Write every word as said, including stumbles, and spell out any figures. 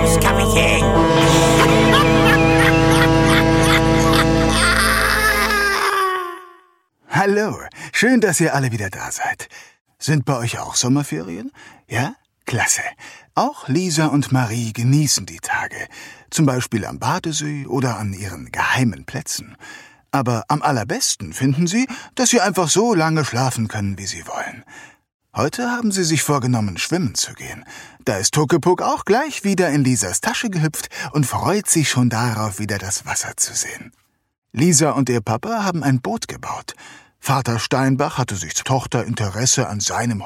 aufs Kapitän. Hallo, schön, dass ihr alle wieder da seid. Sind bei euch auch Sommerferien? Ja? Klasse. Auch Lisa und Marie genießen die Tage. Zum Beispiel am Badesee oder an ihren geheimen Plätzen. Aber am allerbesten finden sie, dass sie einfach so lange schlafen können, wie sie wollen. Heute haben sie sich vorgenommen, schwimmen zu gehen. Da ist Huckepuck auch gleich wieder in Lisas Tasche gehüpft und freut sich schon darauf, wieder das Wasser zu sehen. Lisa und ihr Papa haben ein Boot gebaut. Vater Steinbach hatte sich Tochter Interesse an seinem